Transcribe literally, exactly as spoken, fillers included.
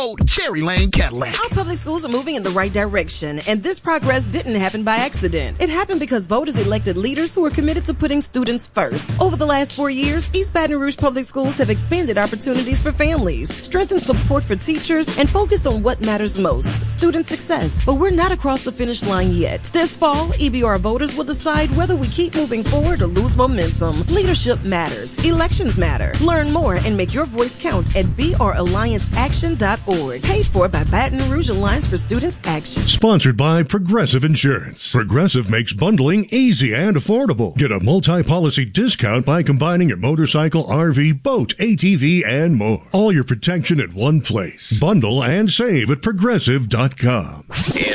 Road, Cherry Lane, Cadillac. Our public schools are moving in the right direction, and this progress didn't happen by accident. It happened because voters elected leaders who are committed to putting students first. Over the last four years, East Baton Rouge Public Schools have expanded opportunities for families, strengthened support for teachers, and focused on what matters most, student success. But we're not across the finish line yet. This fall, E B R voters will decide whether we keep moving forward or lose momentum. Leadership matters. Elections matter. Learn more and make your voice count at b r alliance action dot org. Paid for by Baton Rouge Alliance for Students Action. Sponsored by Progressive Insurance. Progressive makes bundling easy and affordable. Get a multi-policy discount by combining your motorcycle, R V, boat, A T V, and more. All your protection in one place. Bundle and save at progressive dot com.